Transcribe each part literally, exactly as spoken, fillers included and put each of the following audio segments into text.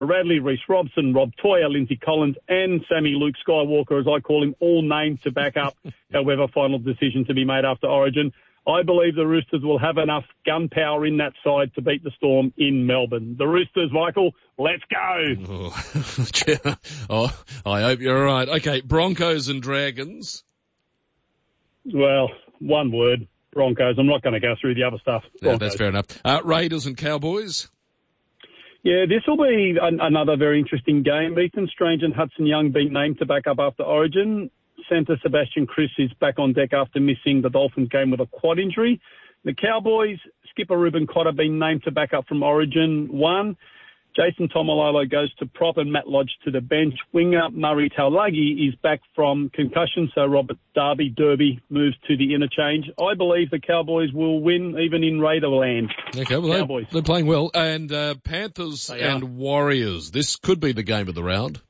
Radley, Reece Robson, Rob Toyer, Lindsay Collins, and Sammy Luke Skywalker, as I call him, all named to back up, however, final decision to be made after Origin. I believe the Roosters will have enough gunpowder in that side to beat the Storm in Melbourne. The Roosters, Michael, let's go. Oh, oh I hope you're right. Okay, Broncos and Dragons. Well, one word, Broncos. I'm not going to go through the other stuff. Yeah, that's fair enough. Uh, Raiders and Cowboys. Yeah, this will be an, another very interesting game. Ethan Strange and Hudson Young being named to back up after Origin. Centre Sebastian Kris is back on deck after missing the Dolphins game with a quad injury. The Cowboys, skipper Ruben Cotter been named to back up from Origin one. Jason Tomalolo goes to prop and Matt Lodge to the bench. Winger Murray Taulagi is back from concussion, so Robert Darby Derby moves to the interchange. I believe the Cowboys will win even in Raiderland. Okay, well, Cowboys. They're, they're playing well. And uh, Panthers they and are. Warriors. This could be the game of the round.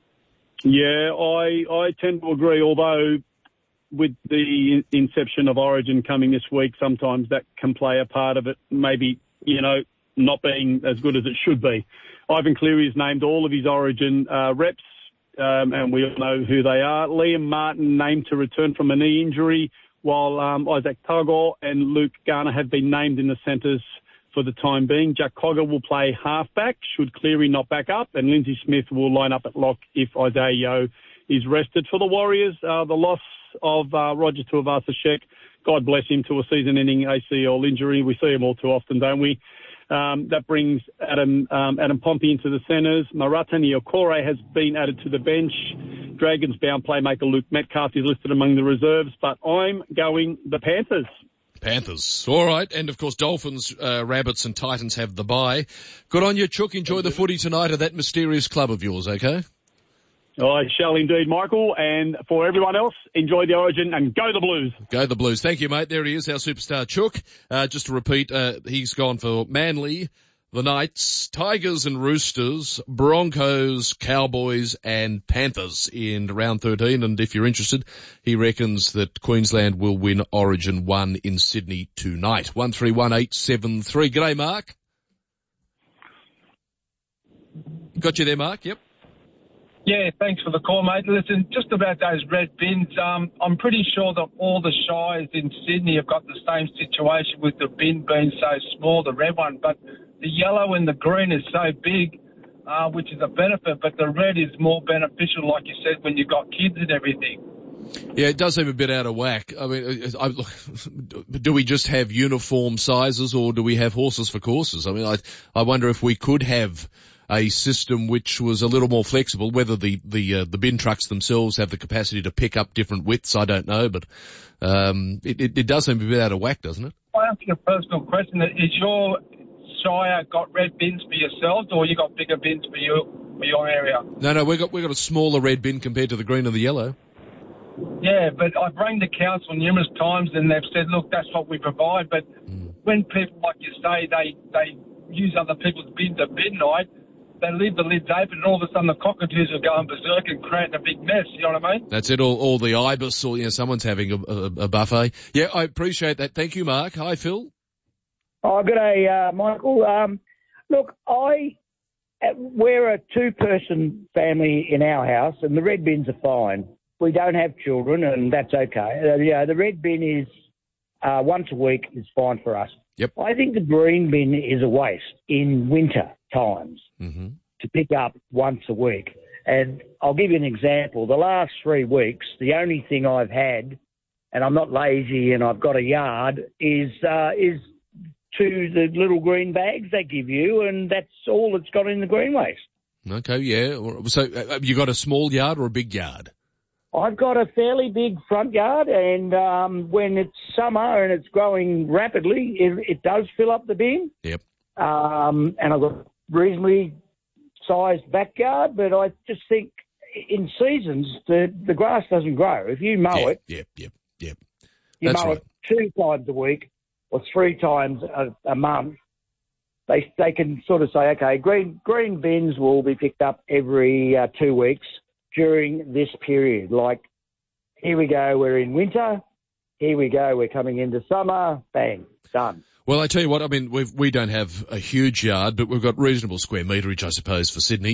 Yeah, I, I tend to agree, although with the inception of Origin coming this week, sometimes that can play a part of it, maybe, you know, not being as good as it should be. Ivan Cleary has named all of his Origin uh, reps, um, and we all know who they are. Liam Martin named to return from a knee injury, while um, Isaac Tagore and Luke Garner have been named in the centres for the time being. Jack Cogger will play halfback, should Cleary not back up, and Lindsay Smith will line up at lock if Isaiah Yeo is rested. For the Warriors, uh, the loss of uh, Roger Tuivasa-Sheck, God bless him, to a season-ending A C L injury. We see him all too often, don't we? Um, that brings Adam um, Adam Pompey into the centres. Marata Niokore has been added to the bench. Dragons bound playmaker Luke Metcalf is listed among the reserves, but I'm going the Panthers. Panthers. All right. And, of course, Dolphins, uh, Rabbits and Titans have the bye. Good on you, Chook. Enjoy the footy tonight at that mysterious club of yours, okay? I shall indeed, Michael. And for everyone else, enjoy the Origin and go the Blues. Go the Blues. Thank you, mate. There he is, our superstar Chook. Uh, just to repeat, uh, he's gone for Manly, the Knights, Tigers and Roosters, Broncos, Cowboys and Panthers in round thirteen. And if you're interested, he reckons that Queensland will win Origin one in Sydney tonight. one three one eight seven three. G'day, Mark. Got you there, Mark? Yep. Yeah, thanks for the call, mate. Listen, just about those red bins, um, I'm pretty sure that all the shires in Sydney have got the same situation with the bin being so small, the red one, but the yellow and the green is so big, uh, which is a benefit, but the red is more beneficial, like you said, when you've got kids and everything. Yeah, it does seem a bit out of whack. I mean, I, do we just have uniform sizes or do we have horses for courses? I mean, I, I wonder if we could have a system which was a little more flexible. Whether the the uh, the bin trucks themselves have the capacity to pick up different widths, I don't know, but um, it, it, it does seem a bit out of whack, doesn't it? I ask you a personal question: is your shire got red bins for yourselves, or you got bigger bins for your for your area? No, no, we got we got a smaller red bin compared to the green and the yellow. Yeah, but I've rang the council numerous times, and they've said, look, that's what we provide. But mm. when people, like you say, they they use other people's bins at midnight, they leave the lids open, and all of a sudden the cockatoos are going berserk and creating a big mess. You know what I mean? That's it. All, all the ibis, or you know, someone's having a, a, a buffet. Yeah, I appreciate that. Thank you, Mark. Hi, Phil. Oh, good day, uh, Michael. Um, look, I we're a two-person family in our house, and the red bins are fine. We don't have children, and that's okay. Uh, yeah, the red bin is uh, once a week is fine for us. Yep. I think the green bin is a waste in winter times mm-hmm. to pick up once a week. And I'll give you an example. The last three weeks, the only thing I've had, and I'm not lazy and I've got a yard, is uh, is to the little green bags they give you, and that's all it's got in the green waste. Okay, yeah. So have you got a small yard or a big yard? I've got a fairly big front yard, and um, when it's summer and it's growing rapidly, it, it does fill up the bin. Yep. Um, and I've got a reasonably sized backyard, but I just think in seasons the, the grass doesn't grow. If you mow yep, it, yep, yep, yep. you That's mow right. it two times a week or three times a, a month. They they can sort of say, okay, green green bins will be picked up every uh, two weeks. During this period, like, here we go, we're in winter, here we go, we're coming into summer, bang, done. Well, I tell you what, I mean, we've, we don't have a huge yard, but we've got reasonable square meterage, I suppose, for Sydney.